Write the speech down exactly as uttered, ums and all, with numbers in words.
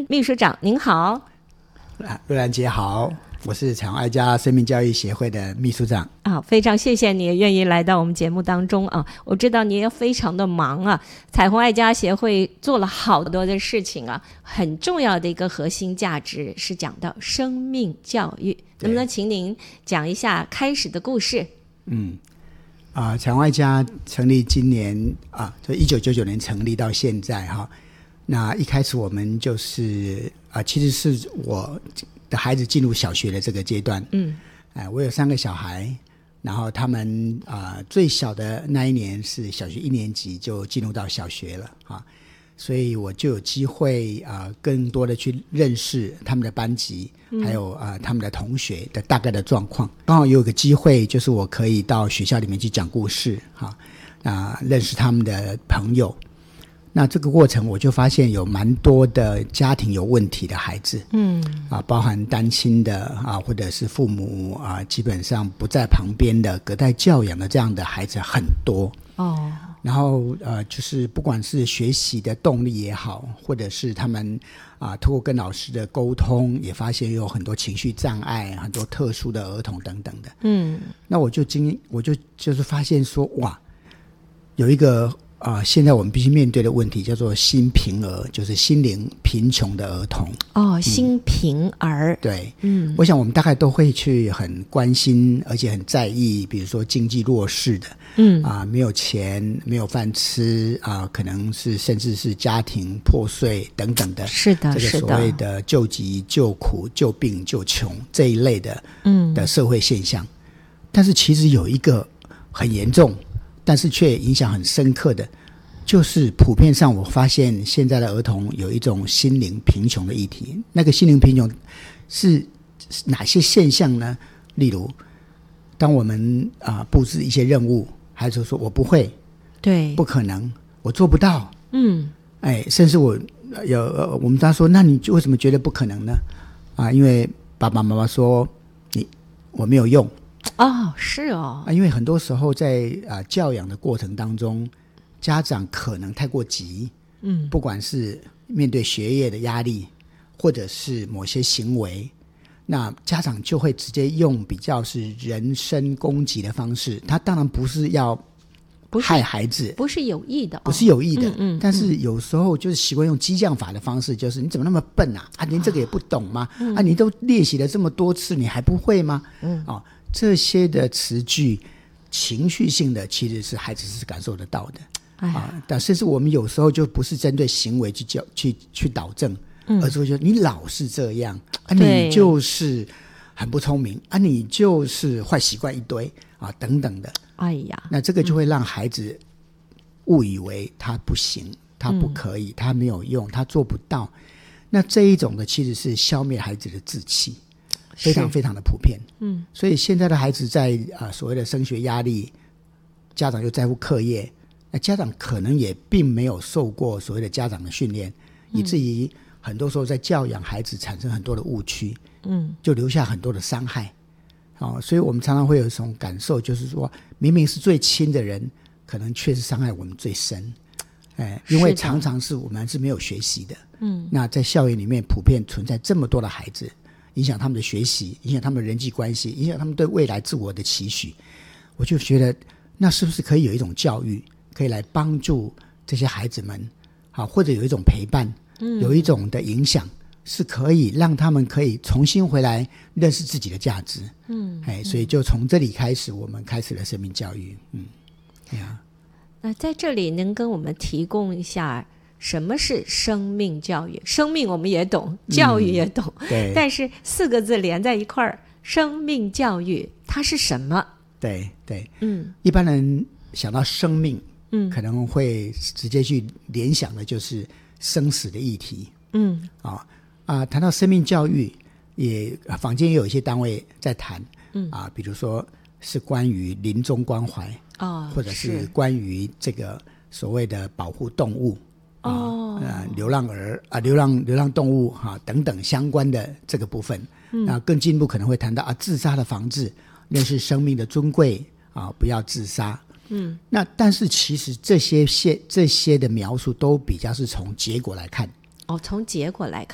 秘书长您好。 瑞兰姐好，我是彩虹爱家生命教育协会的秘书长啊，非常谢谢你愿意来到我们节目当中啊。我知道你也非常的忙啊，彩虹爱家协会做了好多的事情啊，很重要的一个核心价值是讲到生命教育，能不能请您讲一下开始的故事？ 嗯啊，彩虹爱家成立今年啊，就一九九九年成立到现在哈。那一开始我们就是啊，其实是我的孩子进入小学的这个阶段，嗯，哎、呃，我有三个小孩，然后他们啊、呃、最小的那一年是小学一年级就进入到小学了啊，所以我就有机会啊、呃、更多的去认识他们的班级，嗯、还有啊、呃、他们的同学的大概的状况。刚好有个机会，就是我可以到学校里面去讲故事哈，啊、呃、认识他们的朋友。那这个过程我就发现有蛮多的家庭有问题的孩子，嗯啊，包含单亲的啊，或者是父母啊基本上不在旁边的隔代教养的这样的孩子很多哦。然后呃，就是不管是学习的动力也好，或者是他们啊透过跟老师的沟通，也发现有很多情绪障碍、很多特殊的儿童等等的。嗯，那我就经我就就是发现说，哇，有一个。啊、呃，现在我们必须面对的问题叫做心贫儿，就是心灵贫穷的儿童。 哦，心贫儿、 嗯，对，嗯，我想我们大概都会去很关心，而且很在意，比如说经济弱势的，嗯啊、呃，没有钱，没有饭吃啊、呃，可能是甚至是家庭破碎等等的， 是的， 这个所谓的救急、救苦、救病、救穷这一类的，嗯的社会现象。但是其实有一个很严重。但是却影响很深刻的，就是普遍上我发现现在的儿童有一种心灵贫穷的议题。那个心灵贫穷是哪些现象呢？例如，当我们啊、呃、布置一些任务，孩子说我不会， 对， 不可能，我做不到， 嗯， 哎，甚至我有呃我们他说，那你为什么觉得不可能呢？啊，因为爸爸妈妈说你我没有用。 哦，是哦， 啊，因为很多时候在啊、呃、教养的过程当中，家长可能太过急，嗯，不管是面对学业的压力，或者是某些行为，那家长就会直接用比较是人身攻击的方式。他当然不是要害孩子， 不是，不是有意的， 不是有意的， 哦、嗯嗯， 但是有时候就是习惯用激将法的方式，就是你怎么那么笨啊？啊，连这个也不懂吗？嗯、啊，你都练习了这么多次，你还不会吗？嗯，哦。这些的词句情绪性的其实是孩子是感受得到的、哎、啊，但甚至我们有时候就不是针对行为去教去去导正、嗯、而是会说你老是这样啊，你就是很不聪明啊，你就是坏习惯一堆啊等等的。哎呀，那这个就会让孩子误以为他不行，他不可以、嗯、他没有用，他做不到。那这一种的其实是消灭孩子的志气，非常非常的普遍，嗯，所以现在的孩子在啊、呃、所谓的升学压力，家长又在乎课业，那家长可能也并没有受过所谓的家长的训练、嗯，以至于很多时候在教养孩子产生很多的误区，嗯，就留下很多的伤害。哦，所以我们常常会有一种感受，就是说明明是最亲的人，可能却是伤害我们最深。哎，因为常常是我们是没有学习的，嗯，那在校园里面普遍存在这么多的孩子。影响他们的学习，影响他们的人际关系，影响他们对未来自我的期许。我就觉得那是不是可以有一种教育可以来帮助这些孩子们，好，或者有一种陪伴、嗯、有一种的影响，是可以让他们可以重新回来认识自己的价值。嗯，哎，所以就从这里开始我们开始了生命教育。嗯，对啊。 那在这里能跟我们提供一下什么是生命教育？生命我们也懂，教育也懂、 嗯、对， 但是四个字连在一块儿，生命教育它是什么？ 对对，嗯，一般人想到生命，嗯，可能会直接去联想的就是生死的议题，嗯，啊啊，谈到生命教育，也坊间也有一些单位在谈，嗯啊，比如说是关于临终关怀哦，或者是关于这个所谓的保护动物。哦，呃，流浪儿啊，流浪流浪动物哈、啊、等等相关的这个部分，嗯，那更进一步可能会谈到啊自杀的防治，认识生命的尊贵啊，不要自杀，嗯，那但是其实这些些这些的描述都比较是从结果来看， 哦，从结果来看，